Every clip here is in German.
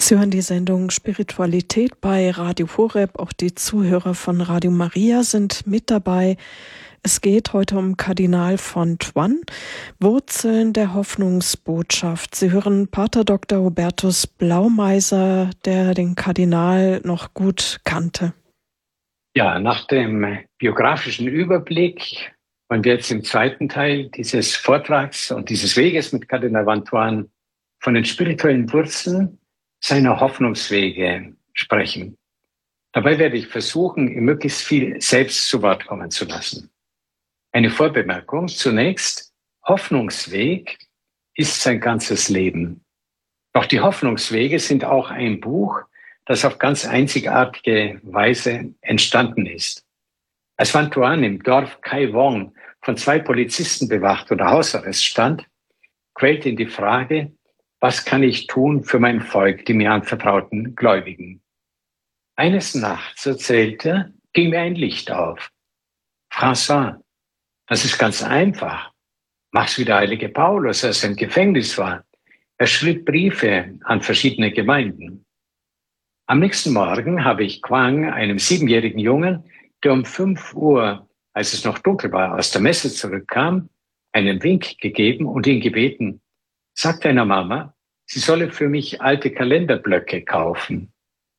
Sie hören die Sendung Spiritualität bei Radio Horeb. Auch die Zuhörer von Radio Maria sind mit dabei. Es geht heute um Kardinal Fontouan, Wurzeln der Hoffnungsbotschaft. Sie hören Pater Dr. Hubertus Blaumeiser, der den Kardinal noch gut kannte. Ja, nach dem biografischen Überblick wollen wir jetzt im zweiten Teil dieses Vortrags und dieses Weges mit Kardinal Fontouan von den spirituellen Wurzeln seiner Hoffnungswege sprechen. Dabei werde ich versuchen, ihm möglichst viel selbst zu Wort kommen zu lassen. Eine Vorbemerkung zunächst: Hoffnungsweg ist sein ganzes Leben. Doch die Hoffnungswege sind auch ein Buch, das auf ganz einzigartige Weise entstanden ist. Als Fontouan im Dorf Kai Wong von 2 Polizisten bewacht unter Hausarrest stand, quälte ihn die Frage: Was kann ich tun für mein Volk, die mir anvertrauten Gläubigen? Eines Nachts, erzählte er, ging mir ein Licht auf. François, das ist ganz einfach. Mach's wie der heilige Paulus, als er im Gefängnis war. Er schrieb Briefe an verschiedene Gemeinden. Am nächsten Morgen habe ich Quang, einem 7-jährigen Jungen, der um 5 Uhr, als es noch dunkel war, aus der Messe zurückkam, einen Wink gegeben und ihn gebeten: Sag deiner Mama, sie solle für mich alte Kalenderblöcke kaufen.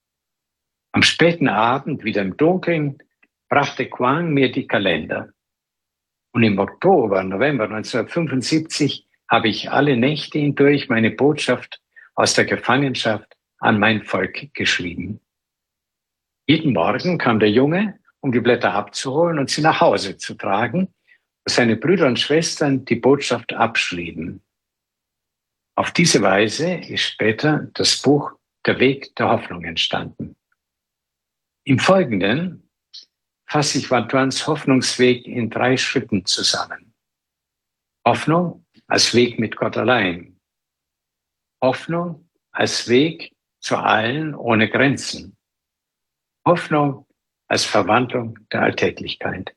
Am späten Abend, wieder im Dunkeln, brachte Quang mir die Kalender. Und im November 1975 habe ich alle Nächte hindurch meine Botschaft aus der Gefangenschaft an mein Volk geschrieben. Jeden Morgen kam der Junge, um die Blätter abzuholen und sie nach Hause zu tragen, wo seine Brüder und Schwestern die Botschaft abschrieben. Auf diese Weise ist später das Buch Der Weg der Hoffnung entstanden. Im Folgenden fasse ich Fontouans Hoffnungsweg in 3 Schritten zusammen. Hoffnung als Weg mit Gott allein. Hoffnung als Weg zu allen ohne Grenzen. Hoffnung als Verwandlung der Alltäglichkeit.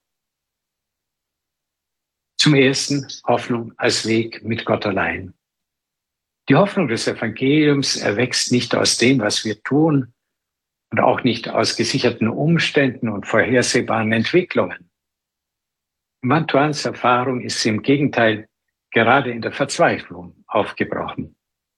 Zum Ersten Hoffnung als Weg mit Gott allein. Die Hoffnung des Evangeliums erwächst nicht aus dem, was wir tun, und auch nicht aus gesicherten Umständen und vorhersehbaren Entwicklungen. In Fontouans Erfahrung ist sie im Gegenteil gerade in der Verzweiflung aufgebrochen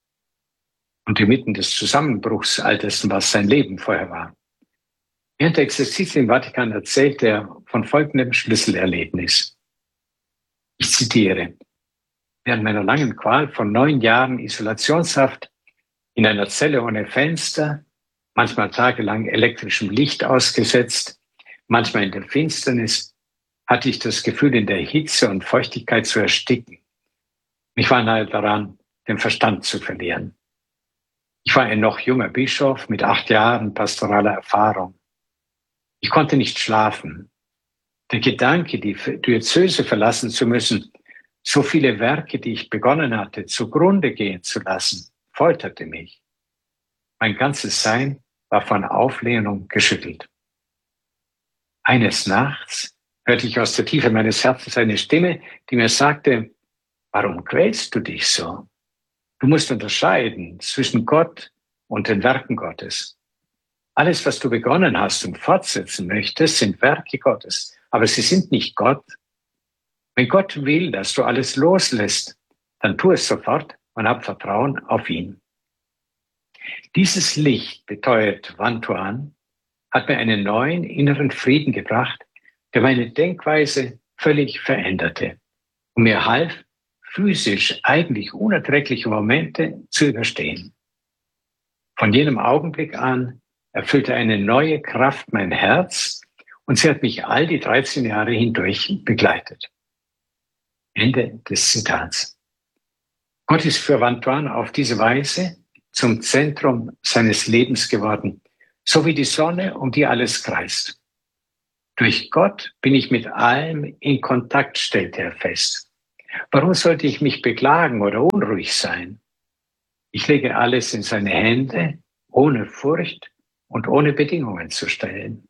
und inmitten des Zusammenbruchs all dessen, was sein Leben vorher war. Während der Exerzitien im Vatikan erzählt er von folgendem Schlüsselerlebnis. Ich zitiere: Während meiner langen Qual von 9 Jahren Isolationshaft in einer Zelle ohne Fenster, manchmal tagelang elektrischem Licht ausgesetzt, manchmal in der Finsternis, hatte ich das Gefühl, in der Hitze und Feuchtigkeit zu ersticken. Ich war nahe daran, den Verstand zu verlieren. Ich war ein noch junger Bischof mit 8 Jahren pastoraler Erfahrung. Ich konnte nicht schlafen. Der Gedanke, die Diözese verlassen zu müssen, so viele Werke, die ich begonnen hatte, zugrunde gehen zu lassen, folterte mich. Mein ganzes Sein war von Auflehnung geschüttelt. Eines Nachts hörte ich aus der Tiefe meines Herzens eine Stimme, die mir sagte: Warum quälst du dich so? Du musst unterscheiden zwischen Gott und den Werken Gottes. Alles, was du begonnen hast und fortsetzen möchtest, sind Werke Gottes, aber sie sind nicht Gott. Wenn Gott will, dass du alles loslässt, dann tu es sofort und hab Vertrauen auf ihn. Dieses Licht, beteuert Fontouan, hat mir einen neuen inneren Frieden gebracht, der meine Denkweise völlig veränderte und mir half, physisch eigentlich unerträgliche Momente zu überstehen. Von jenem Augenblick an erfüllte eine neue Kraft mein Herz und sie hat mich all die 13 Jahre hindurch begleitet. Ende des Zitats. Gott ist für Fontouan auf diese Weise zum Zentrum seines Lebens geworden, so wie die Sonne, um die alles kreist. Durch Gott bin ich mit allem in Kontakt, stellte er fest. Warum sollte ich mich beklagen oder unruhig sein? Ich lege alles in seine Hände, ohne Furcht und ohne Bedingungen zu stellen.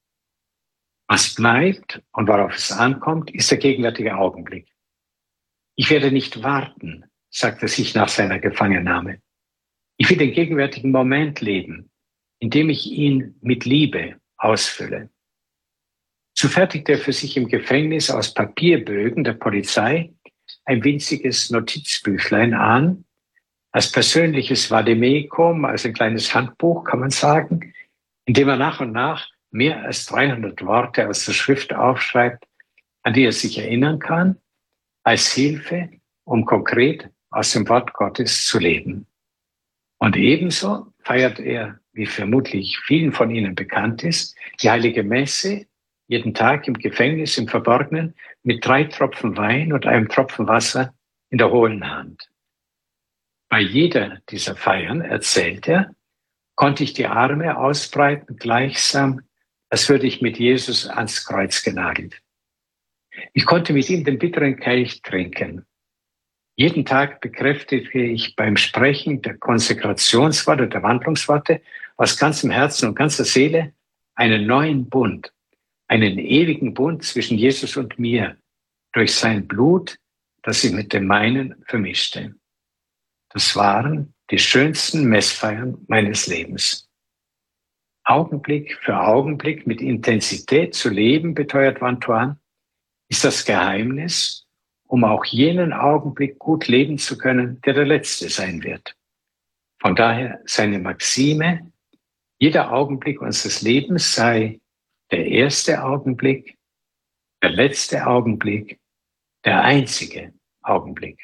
Was bleibt und worauf es ankommt, ist der gegenwärtige Augenblick. Ich werde nicht warten, sagt er sich nach seiner Gefangennahme. Ich will den gegenwärtigen Moment leben, indem ich ihn mit Liebe ausfülle. So fertigt er für sich im Gefängnis aus Papierbögen der Polizei ein winziges Notizbüchlein an, als persönliches Vademekum, also ein kleines Handbuch, kann man sagen, in dem er nach und nach mehr als 300 Worte aus der Schrift aufschreibt, an die er sich erinnern kann, als Hilfe, um konkret aus dem Wort Gottes zu leben. Und ebenso feiert er, wie vermutlich vielen von Ihnen bekannt ist, die Heilige Messe jeden Tag im Gefängnis im Verborgenen mit 3 Tropfen Wein und einem Tropfen Wasser in der hohlen Hand. Bei jeder dieser Feiern, erzählt er, konnte ich die Arme ausbreiten, gleichsam, als würde ich mit Jesus ans Kreuz genagelt. Ich konnte mit ihm den bitteren Kelch trinken. Jeden Tag bekräftigte ich beim Sprechen der Konsekrationsworte, der Wandlungsworte aus ganzem Herzen und ganzer Seele einen neuen Bund, einen ewigen Bund zwischen Jesus und mir durch sein Blut, das sich mit dem meinen vermischte. Das waren die schönsten Messfeiern meines Lebens. Augenblick für Augenblick mit Intensität zu leben, beteuert Vantuan, ist das Geheimnis, um auch jenen Augenblick gut leben zu können, der letzte sein wird. Von daher seine Maxime, jeder Augenblick unseres Lebens sei der erste Augenblick, der letzte Augenblick, der einzige Augenblick.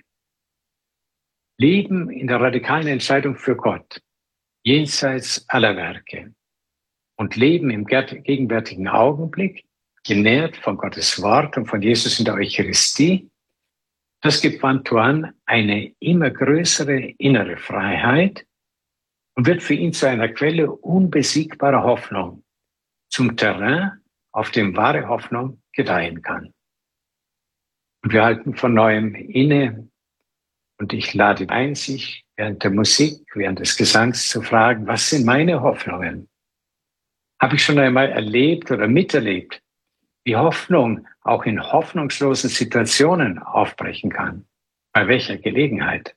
Leben in der radikalen Entscheidung für Gott, jenseits aller Werke. Und Leben im gegenwärtigen Augenblick, genährt von Gottes Wort und von Jesus in der Eucharistie, das gibt Vantuan eine immer größere innere Freiheit und wird für ihn zu einer Quelle unbesiegbarer Hoffnung, zum Terrain, auf dem wahre Hoffnung gedeihen kann. Und wir halten von neuem inne und ich lade ein, sich während der Musik, während des Gesangs zu fragen, was sind meine Hoffnungen? Habe ich schon einmal erlebt oder miterlebt, wie Hoffnung auch in hoffnungslosen Situationen aufbrechen kann? Bei welcher Gelegenheit?